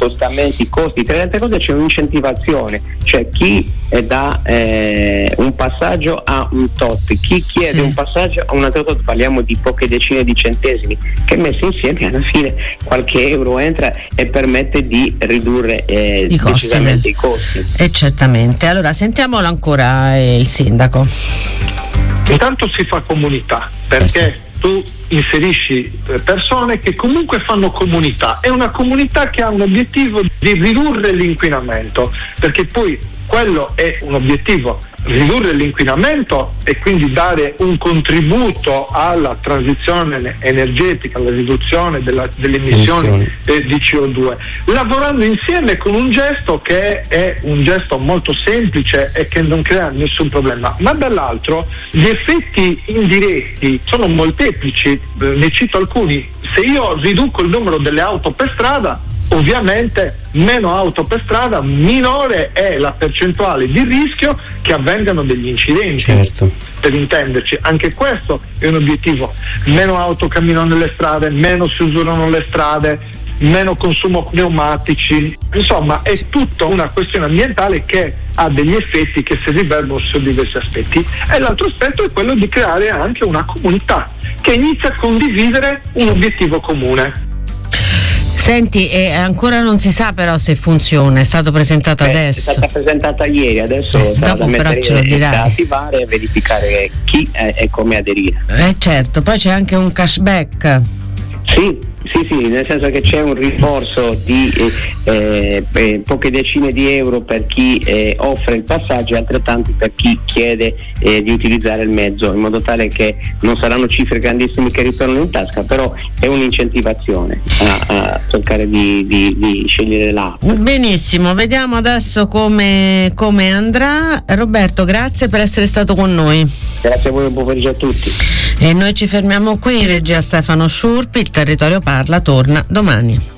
spostamenti, costi, tra le altre cose c'è un'incentivazione, cioè chi dà un passaggio a un tot, chi chiede un passaggio a un altro tot, parliamo di poche decine di centesimi che messi insieme alla fine qualche euro entra e permette di ridurre decisamente i costi. Certamente. Allora sentiamolo ancora il sindaco. Intanto si fa comunità, perché tu inserisci persone che comunque fanno comunità, è una comunità che ha un obiettivo di ridurre l'inquinamento, perché poi quello è un obiettivo, ridurre l'inquinamento e quindi dare un contributo alla transizione energetica, alla riduzione delle emissioni di CO2, lavorando insieme con un gesto che è un gesto molto semplice e che non crea nessun problema, ma dall'altro gli effetti indiretti sono molteplici, ne cito alcuni. Se io riduco il numero delle auto per strada, ovviamente meno auto per strada, minore è la percentuale di rischio che avvengano degli incidenti. Certo. Per intenderci, anche questo è un obiettivo. Meno auto camminano nelle strade, meno si usurano le strade, meno consumo pneumatici, insomma è tutta una questione ambientale che ha degli effetti che si riverberano su diversi aspetti. E l'altro aspetto è quello di creare anche una comunità che inizia a condividere un obiettivo comune. Senti, ancora non si sa però se funziona, è stato presentato adesso. È stata presentata ieri, adesso sarà da mettere da attivare e verificare chi e come aderire. Certo, poi c'è anche un cashback. Sì, nel senso che c'è un rimborso di poche decine di euro per chi offre il passaggio e altrettanti per chi chiede di utilizzare il mezzo, in modo tale che non saranno cifre grandissime che ritornano in tasca, però è un'incentivazione a cercare di scegliere l'app. Benissimo, vediamo adesso come andrà. Roberto, grazie per essere stato con noi. Grazie a voi, buon pomeriggio a tutti. E noi ci fermiamo qui, in regia Stefano Sciurpi, il Territorio Parla torna domani.